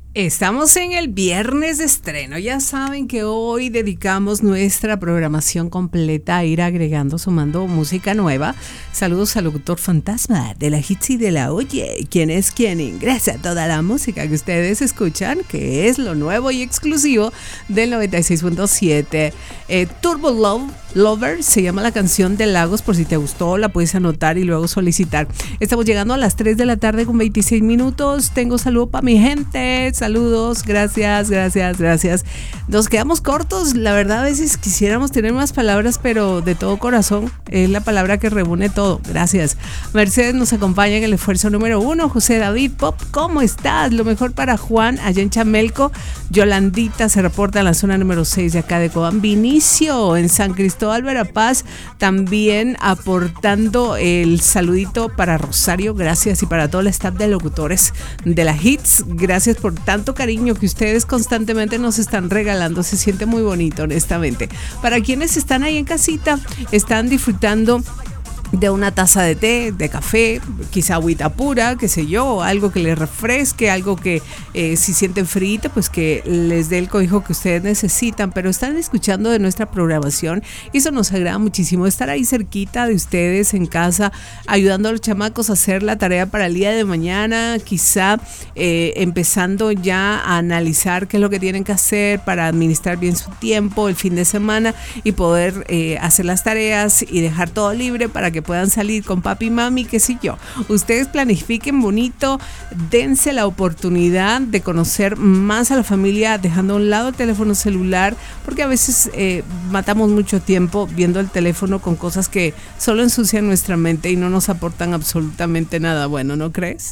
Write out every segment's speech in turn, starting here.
Estamos en el viernes de estreno. Ya saben que hoy dedicamos nuestra programación completa a ir agregando, sumando música nueva. Saludos al locutor fantasma de la Hits y de la Oye, quien es quien ingresa toda la música que ustedes escuchan, que es lo nuevo y exclusivo del 96.7. Turbo Lover se llama la canción de Lagos. Por si te gustó, la puedes anotar y luego solicitar. Estamos llegando a las 3 de la tarde con 26 minutos. Tengo saludo para mi gente. Saludos, gracias. Nos quedamos cortos, la verdad a veces quisiéramos tener más palabras, pero de todo corazón es la palabra que reúne todo. Gracias. Mercedes nos acompaña en el esfuerzo número 1. José David Pop, ¿cómo estás? Lo mejor para Juan allá en Chamelco. Yolandita se reporta en la zona número 6 de acá de Cobán. Vinicio en San Cristóbal, Verapaz, también aportando el saludito para Rosario. Gracias, y para todo el staff de locutores de la Hits. Gracias por tanto cariño que ustedes constantemente nos están regalando. Se siente muy bonito, honestamente. Para quienes están ahí en casita, están disfrutando de una taza de té, de café, quizá agüita pura, qué sé yo, algo que les refresque, algo que si sienten frío, pues que les dé el cobijo que ustedes necesitan, pero están escuchando de nuestra programación y eso nos agrada muchísimo, estar ahí cerquita de ustedes en casa, ayudando a los chamacos a hacer la tarea para el día de mañana, quizá empezando ya a analizar qué es lo que tienen que hacer para administrar bien su tiempo el fin de semana y poder hacer las tareas y dejar todo libre para que puedan salir con papi y mami, qué sé yo. Ustedes planifiquen bonito, dense la oportunidad de conocer más a la familia, dejando a un lado el teléfono celular, porque a veces matamos mucho tiempo viendo el teléfono con cosas que solo ensucian nuestra mente y no nos aportan absolutamente nada bueno, ¿no crees?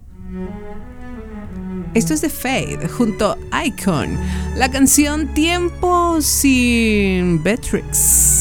Esto es de Fade junto a Icon, la canción Tiempo sin Beatrix.